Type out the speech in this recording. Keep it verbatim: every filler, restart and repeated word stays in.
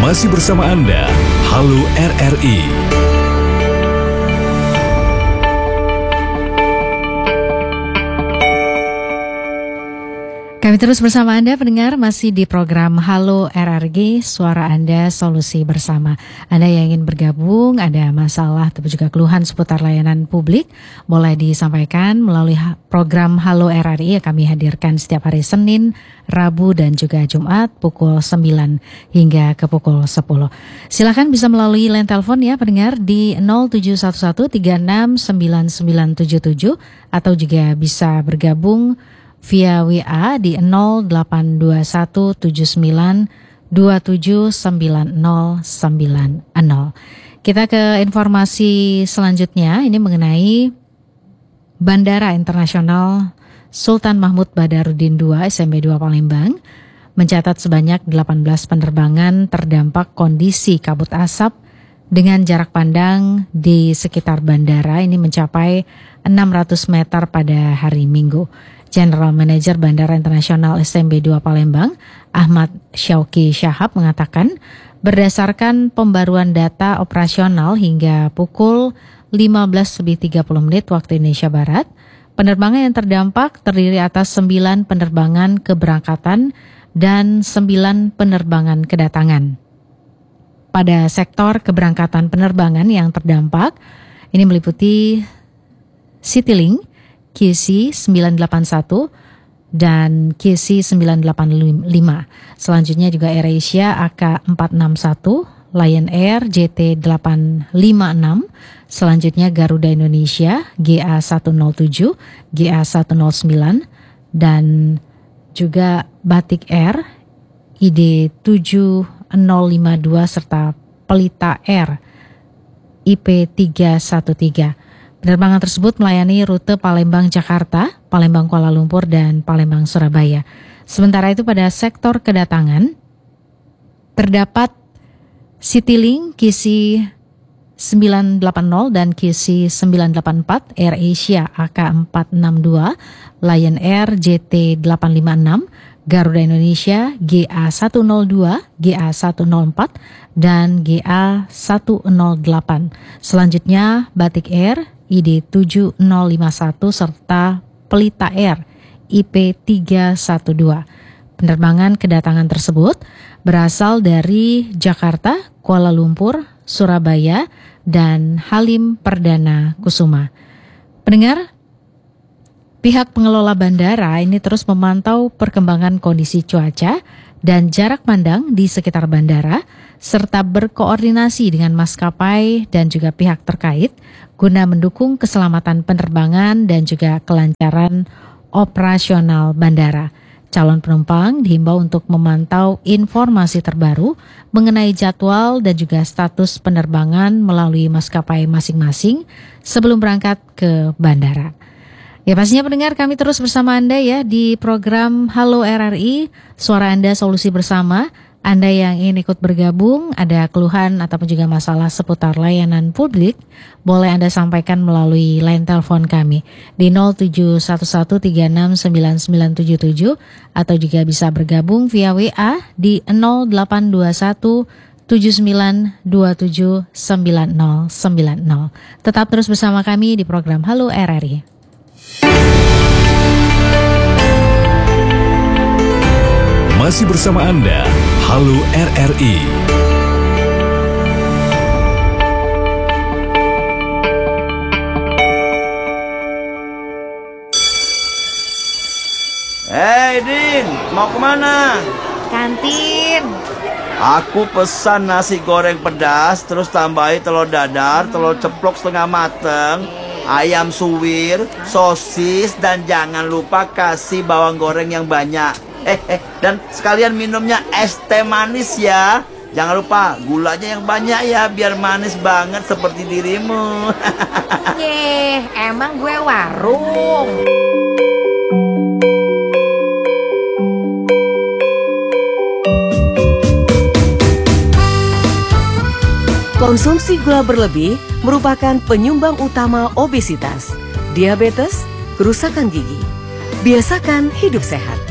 Masih bersama Anda, Halo R R I. Kami terus bersama Anda pendengar, masih di program Halo R R G, Suara Anda Solusi Bersama. Anda yang ingin bergabung, ada masalah atau juga keluhan seputar layanan publik, boleh disampaikan melalui program Halo R R I yang kami hadirkan setiap hari Senin, Rabu dan juga Jumat pukul sembilan hingga ke pukul sepuluh. Silakan bisa melalui line telepon ya pendengar di nol tujuh satu satu tiga enam sembilan sembilan tujuh tujuh atau juga bisa bergabung via W A di nol delapan dua satu tujuh sembilan dua tujuh sembilan nol sembilan nol. Kita ke informasi selanjutnya, ini mengenai Bandara Internasional Sultan Mahmud Badarudin kedua S M B dua Palembang mencatat sebanyak delapan belas penerbangan terdampak kondisi kabut asap dengan jarak pandang di sekitar bandara ini mencapai enam ratus meter pada hari Minggu. General Manager Bandara Internasional S M B dua Palembang, Ahmad Syauki Syahab mengatakan, berdasarkan pembaruan data operasional hingga pukul lima belas lebih tiga puluh menit waktu Indonesia Barat, penerbangan yang terdampak terdiri atas sembilan penerbangan keberangkatan dan sembilan penerbangan kedatangan. Pada sektor keberangkatan penerbangan yang terdampak, ini meliputi Citylink, Q C sembilan delapan satu dan Q C sembilan delapan lima. Selanjutnya juga AirAsia A K empat enam satu, Lion Air J T delapan lima enam, selanjutnya Garuda Indonesia G A seratus tujuh, G A seratus sembilan dan juga Batik Air I D tujuh nol lima dua serta Pelita Air I P tiga satu tiga. Penerbangan tersebut melayani rute Palembang-Jakarta, Palembang-Kuala Lumpur, dan Palembang-Surabaya. Sementara itu pada sektor kedatangan, terdapat Citylink Q C sembilan delapan nol dan Q C sembilan delapan empat, AirAsia A K empat enam dua, Lion Air J T delapan lima enam, Garuda Indonesia G A seratus dua, G A seratus empat, dan G A seratus delapan. Selanjutnya Batik Air I D tujuh nol lima satu serta Pelita Air I P tiga satu dua. Penerbangan kedatangan tersebut berasal dari Jakarta, Kuala Lumpur, Surabaya, dan Halim Perdana Kusuma. Pendengar, pihak pengelola bandara ini terus memantau perkembangan kondisi cuaca dan jarak pandang di sekitar bandara, serta berkoordinasi dengan maskapai dan juga pihak terkait guna mendukung keselamatan penerbangan dan juga kelancaran operasional bandara. Calon penumpang dihimbau untuk memantau informasi terbaru mengenai jadwal dan juga status penerbangan melalui maskapai masing-masing sebelum berangkat ke bandara. Ya pastinya pendengar, kami terus bersama Anda ya di program Halo R R I, Suara Anda Solusi Bersama. Anda yang ingin ikut bergabung, ada keluhan ataupun juga masalah seputar layanan publik, boleh Anda sampaikan melalui line telepon kami di nol tujuh satu satu tiga enam sembilan sembilan tujuh tujuh atau juga bisa bergabung via W A di nol delapan dua satu tujuh sembilan dua tujuh sembilan nol sembilan nol. Tetap terus bersama kami di program Halo R R I. Masih bersama Anda, Halo R R I. Hei Din, mau kemana? Kantin. Aku pesan nasi goreng pedas, terus tambahi telur dadar, telur ceplok setengah mateng, ayam suwir, sosis, dan jangan lupa kasih bawang goreng yang banyak. Eh, eh, dan sekalian minumnya es teh manis ya. Jangan lupa gulanya yang banyak ya, biar manis banget seperti dirimu. Yeh, emang gue warung. Konsumsi gula berlebih merupakan penyumbang utama obesitas, diabetes, kerusakan gigi. Biasakan hidup sehat.